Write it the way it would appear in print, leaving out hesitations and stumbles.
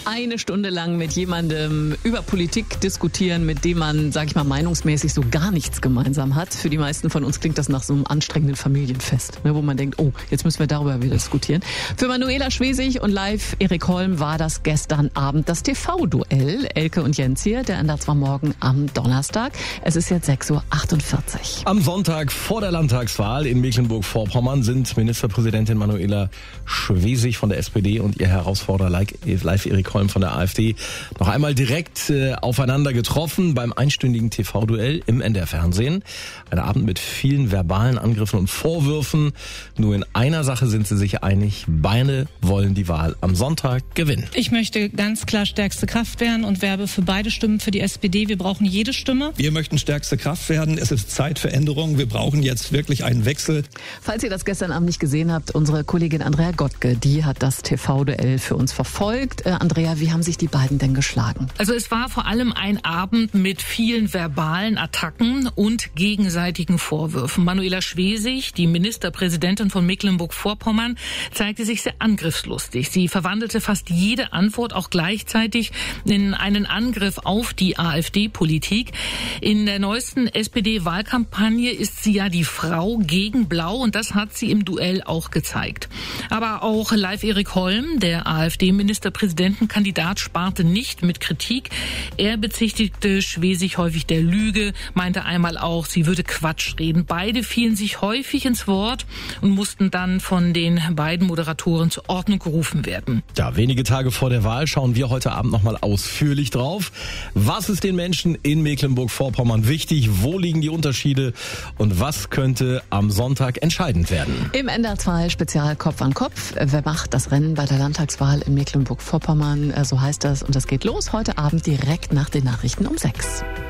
eine Stunde lang mit jemandem über Politik diskutieren, mit dem man, sag ich mal, meinungsmäßig so gar nichts gemeinsam hat. Für die meisten von uns klingt das nach so einem anstrengenden Familienfest, wo man denkt, oh, jetzt müssen wir darüber wieder diskutieren. Für Manuela Schwesig und live Erik Holm war das gestern Abend das TV-Duell. Elke und Jens hier, der ändert zwar morgen am Donnerstag. Es ist jetzt 6:48 Uhr. Am Sonntag vor der Landtagswahl in Mecklenburg-Vorpommern sind Ministerpräsidentin Manuela Schwesig von der SPD und ihr Herausforderer live Erik Holm von der AfD noch einmal direkt aufeinander getroffen beim einstündigen TV-Duell im NDR-Fernsehen. Ein Abend mit vielen verbalen Angriffen und Vorwürfen. Nur in einer Sache sind sie sich einig. Beide wollen die Wahl am Sonntag gewinnen. Ich möchte ganz klar stärkste Kraft werden und werbe für beide Stimmen für die SPD. Wir brauchen jede Stimme. Wir möchten stärkste Kraft werden. Es ist Zeit für Änderungen. Wir brauchen jetzt wirklich einen Wechsel. Falls ihr das gestern Abend nicht gesehen habt, unsere Kollegin Andrea Gottke, die hat das TV-Duell für uns verfolgt. Andrea, wie haben sich die beiden denn geschlagen? Also es war vor allem ein Abend mit vielen verbalen Attacken und gegenseitigen Vorwürfen. Manuela Schwesig, die Ministerpräsidentin von Mecklenburg-Vorpommern, zeigte sich sehr angriffslustig. Sie verwandelte fast jede Antwort auch gleichzeitig in einen Angriff auf die AfD-Politik. In der neuesten SPD-Wahlkampagne ist sie ja die Frau gegen Blau und das hat sie im Duell auch gezeigt. Aber auch live Erik Holm, der AfD-Ministerpräsidentenkandidat, sparte nicht mit Kritik. Er bezichtigte Schwesig häufig der Lüge, meinte einmal auch, sie würde Quatsch reden. Beide fielen sich häufig ins Wort und mussten dann von den beiden Moderatoren zur Ordnung gerufen werden. Ja, wenige Tage vor der Wahl schauen wir heute Abend nochmal ausführlich drauf. Was ist den Menschen in Mecklenburg-Vorpommern wichtig? Wo liegen die Unterschiede? Und was könnte am Sonntag entscheidend werden? Im NDR 2 Spezial Kopf an Kopf. Wer macht das Rennen bei der Landtagswahl in Mecklenburg-Vorpommern? So heißt das. Und das geht los heute Abend direkt nach den Nachrichten um 6.